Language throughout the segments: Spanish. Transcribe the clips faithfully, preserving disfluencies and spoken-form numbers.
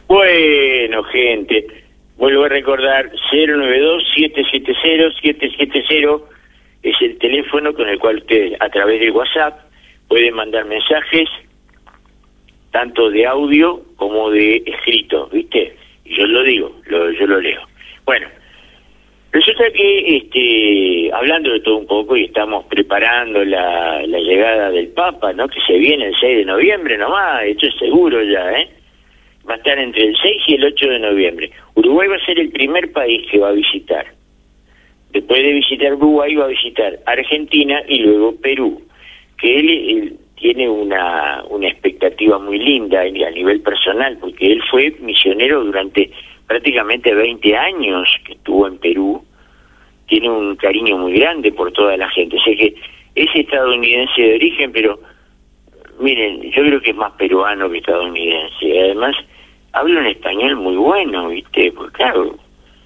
Bueno, gente, vuelvo a recordar, cero nueve dos, siete siete cero, siete siete cero es el teléfono con el cual ustedes, a través del WhatsApp, pueden mandar mensajes, tanto de audio como de escrito, ¿viste? Y yo lo digo, lo, yo lo leo. Bueno, resulta que, este, hablando de todo un poco, y estamos preparando la, la llegada del Papa, ¿no?, que se viene el seis de noviembre nomás, esto es seguro ya, ¿eh? Va a estar entre el seis y el ocho de noviembre. Uruguay va a ser el primer país que va a visitar. Después de visitar Uruguay va a visitar Argentina y luego Perú, que él, él tiene una, una expectativa muy linda a nivel personal, porque él fue misionero durante prácticamente veinte años que estuvo en Perú. Tiene un cariño muy grande por toda la gente. O sea que es estadounidense de origen, pero miren, yo creo que es más peruano que estadounidense. Además, habla un español muy bueno, ¿viste? Pues claro,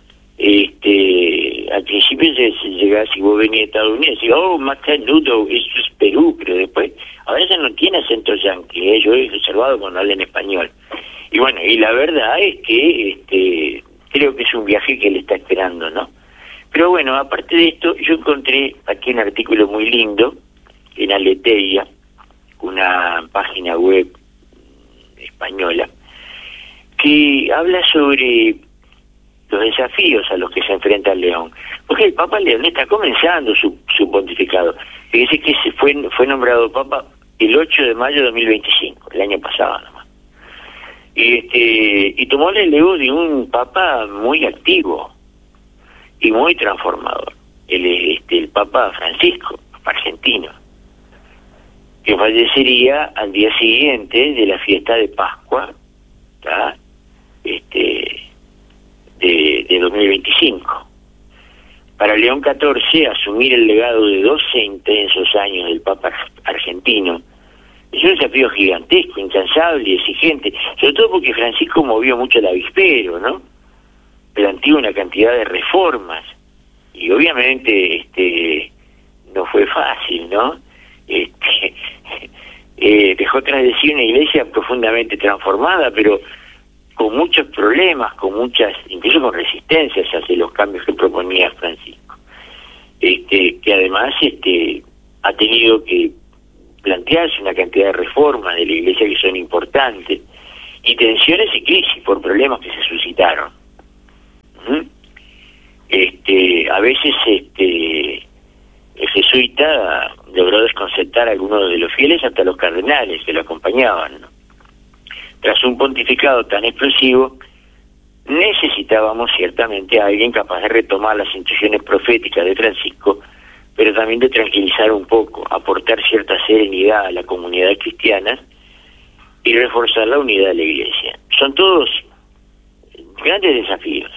este, al principio se llega, si vos venís de Estados Unidos, y oh, más canudo, eso es Perú, pero después, a veces no tiene acento yanqui, ¿eh? Yo he observado cuando habla en español. Y bueno, y la verdad es que este, creo que es un viaje que le está esperando, ¿no? Pero bueno, aparte de esto, yo encontré aquí un artículo muy lindo en Aleteia, una página web española, que habla sobre los desafíos a los que se enfrenta el León. Porque el Papa León está comenzando su, su pontificado. Fíjese que se fue, fue nombrado Papa el ocho de mayo de dos mil veinticinco, el año pasado nomás. Y, este, y tomó el relevo de un Papa muy activo y muy transformador, el, este, el Papa Francisco, argentino, que fallecería al día siguiente de la fiesta de Pascua, ¿tá? este de, de dos mil veinticinco. Para León catorce, asumir el legado de doce intensos años del Papa argentino es un desafío gigantesco, incansable y exigente, sobre todo porque Francisco movió mucho el avispero, ¿no? Planteó una cantidad de reformas y obviamente este no fue fácil, ¿no? Este, eh, dejó tras de sí una iglesia profundamente transformada, pero con muchos problemas, con muchas, incluso con resistencias hacia los cambios que proponía Francisco, este, que además este ha tenido que plantearse una cantidad de reformas de la iglesia que son importantes, y tensiones y crisis por problemas que se suscitaron. ¿Mm? Este, a veces este el jesuita logró desconcertar a algunos de los fieles, hasta los cardenales que lo acompañaban, ¿no? Tras un pontificado tan explosivo, necesitábamos ciertamente a alguien capaz de retomar las instrucciones proféticas de Francisco, pero también de tranquilizar un poco, aportar cierta serenidad a la comunidad cristiana y reforzar la unidad de la Iglesia. Son todos grandes desafíos.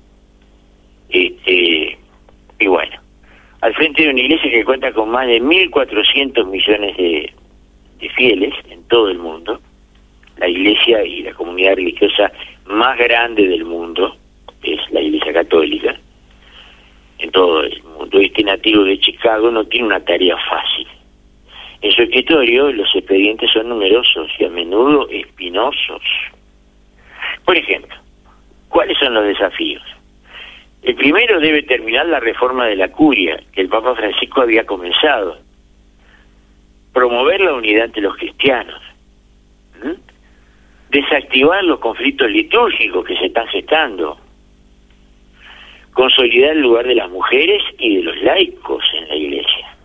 Este, y bueno, al frente de una iglesia que cuenta con más de mil cuatrocientos millones de, de fieles en todo el mundo, la iglesia y la comunidad religiosa más grande del mundo es la Iglesia Católica en todo el mundo. Este nativo de Chicago no tiene una tarea fácil. En su escritorio los expedientes son numerosos y a menudo espinosos. Por ejemplo, ¿cuáles son los desafíos? El primero debe terminar la reforma de la curia que el Papa Francisco había comenzado. Promover la unidad entre los cristianos. ¿Mm? Desactivar los conflictos litúrgicos que se están gestando. Consolidar el lugar de las mujeres y de los laicos en la iglesia.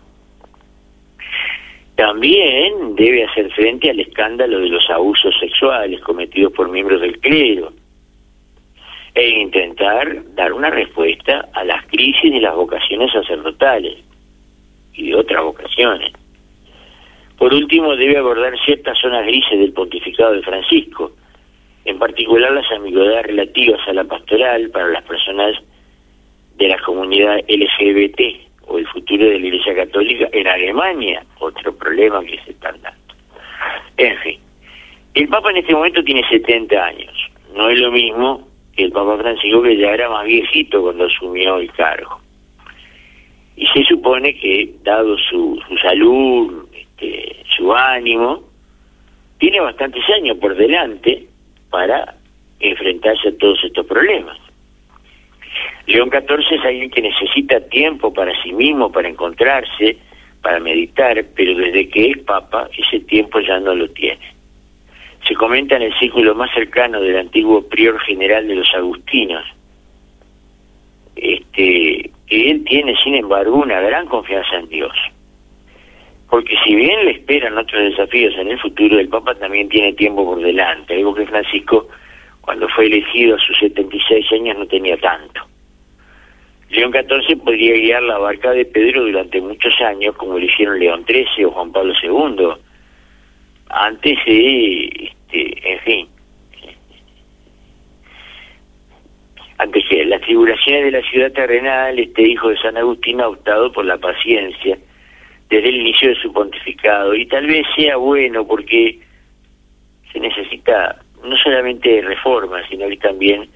También debe hacer frente al escándalo de los abusos sexuales cometidos por miembros del clero e intentar dar una respuesta a las crisis de las vocaciones sacerdotales y de otras vocaciones. Por último, debe abordar ciertas zonas grises del pontificado de Francisco, en particular las ambigüedades relativas a la pastoral para las personas de la comunidad L G B T o el futuro de la Iglesia Católica en Alemania, otro problema que se están dando. En fin, el Papa en este momento tiene setenta años, no es lo mismo que el Papa Francisco, que ya era más viejito cuando asumió el cargo. Y se supone que, dado su, su salud, este, su ánimo, tiene bastantes años por delante para enfrentarse a todos estos problemas. León catorce es alguien que necesita tiempo para sí mismo, para encontrarse, para meditar, pero desde que es papa, ese tiempo ya no lo tiene. Se comenta en el círculo más cercano del antiguo prior general de los agustinos, este, que él tiene, sin embargo, una gran confianza en Dios. Porque si bien le esperan otros desafíos en el futuro, el Papa también tiene tiempo por delante, algo que Francisco, cuando fue elegido a sus setenta y seis años, no tenía tanto. León catorce podría guiar la barca de Pedro durante muchos años, como lo hicieron León trece o Juan Pablo segundo. Antes de, este, en fin, antes que las tribulaciones de la ciudad terrenal, este hijo de San Agustín ha optado por la paciencia desde el inicio de su pontificado, y tal vez sea bueno porque se necesita no solamente reforma, sino que también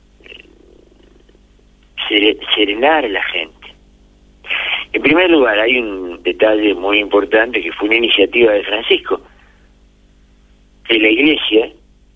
serenar a la gente. En primer lugar, hay un detalle muy importante que fue una iniciativa de Francisco, que la Iglesia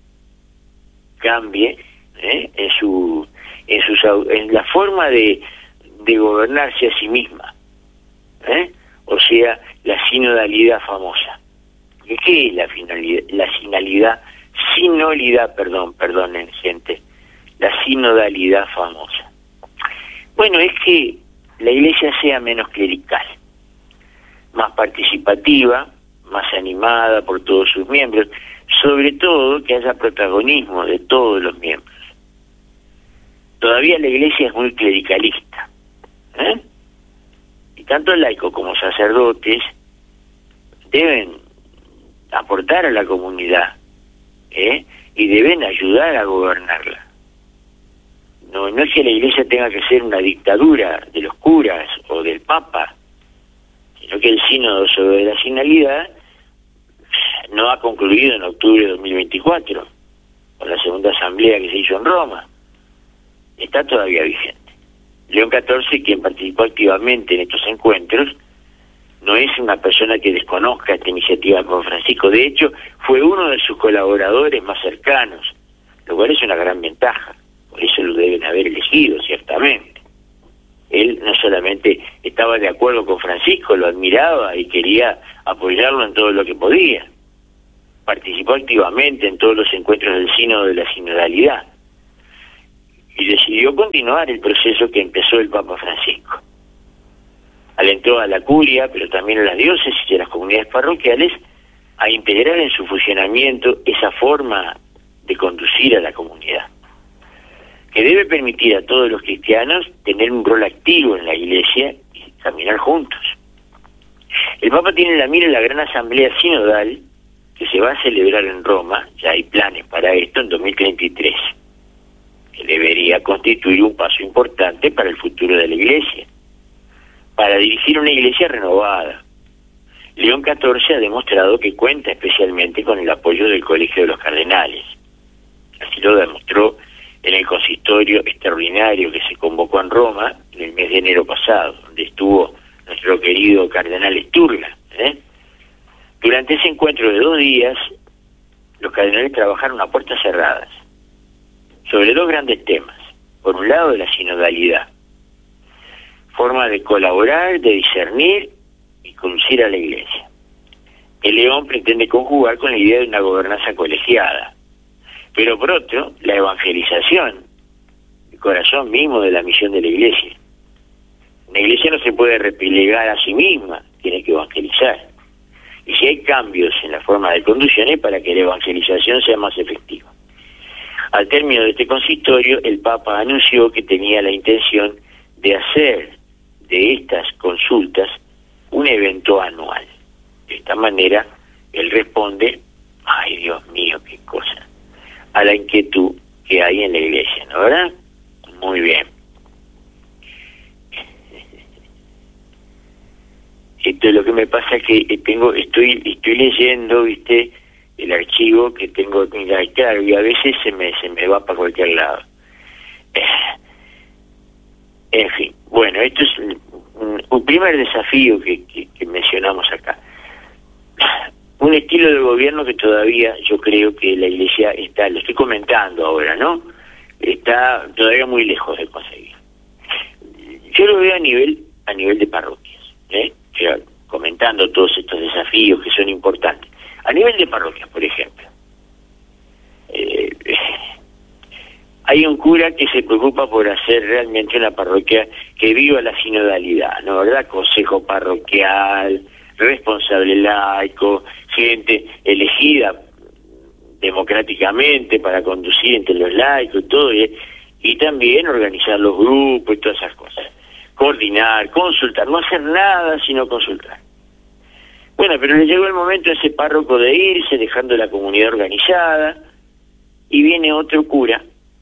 cambie ¿eh? en su en sus en la forma de, de gobernarse a sí misma, ¿eh? O sea, la sinodalidad famosa. ¿Qué es la finalidad? La sinalidad, sinolidad, perdón, perdonen gente, la sinodalidad famosa. Bueno, es que la Iglesia sea menos clerical, más participativa, más animada por todos sus miembros, sobre todo que haya protagonismo de todos los miembros. Todavía la Iglesia es muy clericalista, ¿eh? Y tanto laicos como sacerdotes deben aportar a la comunidad, ¿eh? Y deben ayudar a gobernarla. No, no es que la Iglesia tenga que ser una dictadura de los curas o del Papa, sino que el sínodo sobre la sinalidad no ha concluido en octubre de dos mil veinticuatro, con la segunda asamblea que se hizo en Roma. Está todavía vigente. León catorce, quien participó activamente en estos encuentros, no es una persona que desconozca esta iniciativa con Francisco. De hecho, fue uno de sus colaboradores más cercanos, lo cual es una gran ventaja. Por eso lo deben haber elegido, ciertamente. Él no solamente estaba de acuerdo con Francisco, lo admiraba y quería apoyarlo en todo lo que podía. Participó activamente en todos los encuentros del sínodo de la sinodalidad y decidió continuar el proceso que empezó el Papa Francisco. Alentó a la curia, pero también a las diócesis y a las comunidades parroquiales a integrar en su funcionamiento esa forma de conducir a la comunidad, que debe permitir a todos los cristianos tener un rol activo en la Iglesia y caminar juntos. El Papa tiene en la mira la gran asamblea sinodal que se va a celebrar en Roma, ya hay planes para esto, en dos mil treinta y tres, que debería constituir un paso importante para el futuro de la Iglesia, para dirigir una Iglesia renovada. León catorce ha demostrado que cuenta especialmente con el apoyo del Colegio de los Cardenales. Así lo demostró en el consistorio extraordinario que se convocó en Roma en el mes de enero pasado, donde estuvo nuestro querido cardenal Sturla. ¿eh? Durante ese encuentro de dos días, los cardenales trabajaron a puertas cerradas sobre dos grandes temas. Por un lado, la sinodalidad, forma de colaborar, de discernir y conducir a la Iglesia. El León pretende conjugar con la idea de una gobernanza colegiada. Pero por otro, la evangelización, el corazón mismo de la misión de la Iglesia. La Iglesia no se puede replegar a sí misma, tiene que evangelizar. Y si hay cambios en la forma de conducción es para que la evangelización sea más efectiva. Al término de este consistorio, el Papa anunció que tenía la intención de hacer de estas consultas un evento anual. De esta manera, él responde, ay Dios mío, qué cosa, a la inquietud que hay en la Iglesia, ¿no verdad? Muy bien. Esto es lo que me pasa, que tengo, estoy, estoy leyendo, viste, el archivo que tengo, mira, claro, y a veces se me, se me va para cualquier lado. En fin, bueno, esto es un, un primer desafío que, que, que mencionamos acá. un estilo de gobierno que todavía yo creo que la Iglesia está, lo estoy comentando ahora, ¿no? Está todavía muy lejos de conseguir. Yo lo veo a nivel a nivel de parroquias, ¿eh? O sea, comentando todos estos desafíos que son importantes. A nivel de parroquias, por ejemplo, eh, hay un cura que se preocupa por hacer realmente una parroquia que viva la sinodalidad, ¿no? ¿Verdad? Consejo parroquial, responsable laico, gente elegida democráticamente para conducir entre los laicos y todo, y, y también organizar los grupos y todas esas cosas. Coordinar, consultar, no hacer nada sino consultar. Bueno, pero le llegó el momento a ese párroco de irse, dejando la comunidad organizada, y viene otro cura,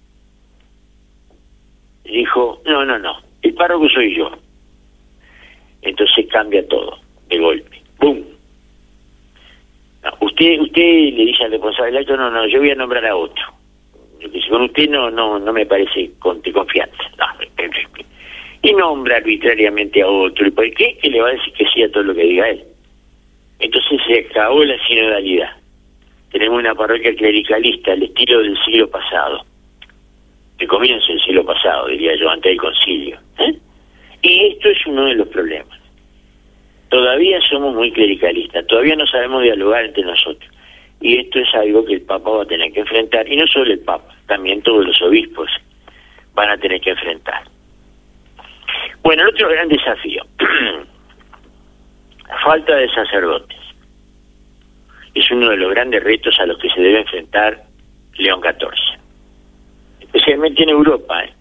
y dijo, no, no, no, el párroco soy yo. Entonces cambia todo, de golpe, ¡pum! No, usted usted le dice al responsable laico, no, no, yo voy a nombrar a otro. Yo que con usted no no no me parece con, de confianza. No, y nombra arbitrariamente a otro. ¿Y por qué? Que le va a decir que sí a todo lo que diga él. Entonces se acabó la sinodalidad. Tenemos una parroquia clericalista al estilo del siglo pasado. De comienzo del siglo pasado, diría yo, antes del concilio. ¿Eh? Y esto es uno de los problemas. Todavía somos muy clericalistas, todavía no sabemos dialogar entre nosotros. Y esto es algo que el Papa va a tener que enfrentar, y no solo el Papa, también todos los obispos van a tener que enfrentar. Bueno, el otro gran desafío, falta de sacerdotes. Es uno de los grandes retos a los que se debe enfrentar León catorce. Especialmente en Europa, ¿eh?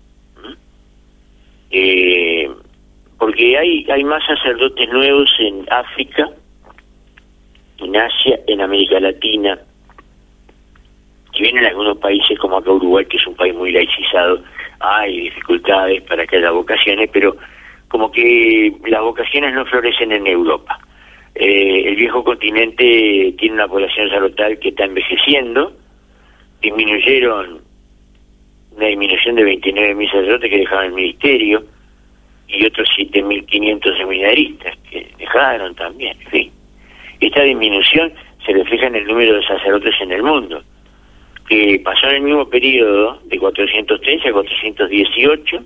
Eh, porque hay hay más sacerdotes nuevos en África, en Asia, en América Latina, si bien en algunos países como acá Uruguay, que es un país muy laicizado, hay dificultades para que haya vocaciones, pero como que las vocaciones no florecen en Europa. Eh, el viejo continente tiene una población sacerdotal que está envejeciendo, disminuyeron, una disminución de veintinueve mil sacerdotes que dejaron el ministerio, y otros siete mil quinientos seminaristas que dejaron también, en fin. Esta disminución se refleja en el número de sacerdotes en el mundo, que pasó en el mismo periodo de cuatrocientos trece a cuatrocientos dieciocho,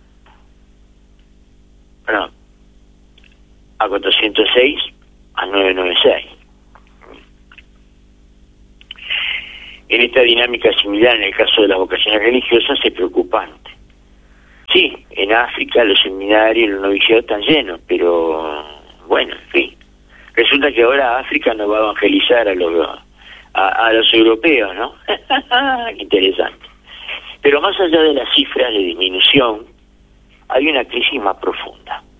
perdón, a cuatrocientos seis a novecientos noventa y seis. En esta dinámica similar, en el caso de las vocaciones religiosas, es preocupante. Sí, en África los seminarios, los noviciados están llenos, pero bueno, en fin. Resulta que ahora África nos va a evangelizar a los a, a los europeos, ¿no? Qué interesante. Pero más allá de las cifras de disminución, hay una crisis más profunda.